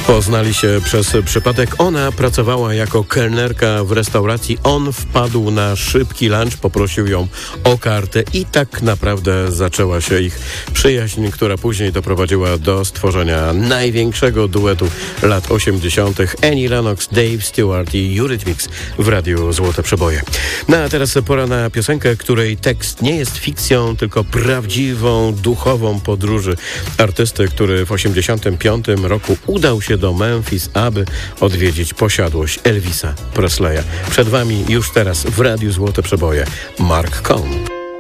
Poznali się przez przypadek. Ona pracowała jako kelnerka w restauracji. On wpadł na szybki lunch, poprosił ją o kartę i tak naprawdę zaczęła się ich przyjaźń, która później doprowadziła do stworzenia największego duetu lat 80. Annie Lennox, Dave Stewart i Eurythmics w Radiu Złote Przeboje. No a teraz pora na piosenkę, której tekst nie jest fikcją, tylko prawdziwą, duchową podróży artysty, który w 85 roku udał się do Memphis, aby odwiedzić posiadłość Elvisa Presleya. Przed wami już teraz w Radiu Złote Przeboje Mark Cohn.